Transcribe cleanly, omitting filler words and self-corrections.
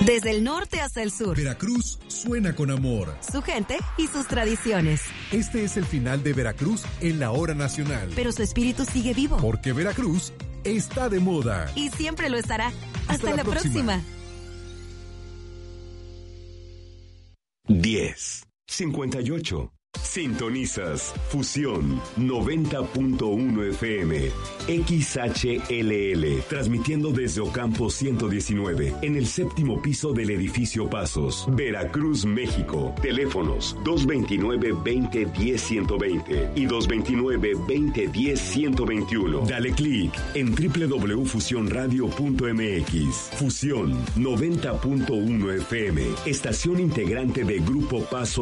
Desde el norte hasta el sur. Veracruz suena con amor. Su gente y sus tradiciones. Este es el final de Veracruz en la hora nacional. Pero su espíritu sigue vivo. Porque Veracruz está de moda. Y siempre lo estará. Hasta la próxima. 10:58. Sintonizas Fusión 90.1 FM XHLL, transmitiendo desde Ocampo 119 en el séptimo piso del edificio Pasos, Veracruz, México. Teléfonos 229-2010-120 y 229-2010-121. Dale clic en www.fusionradio.mx. Fusión 90.1 FM, estación integrante de Grupo Pasos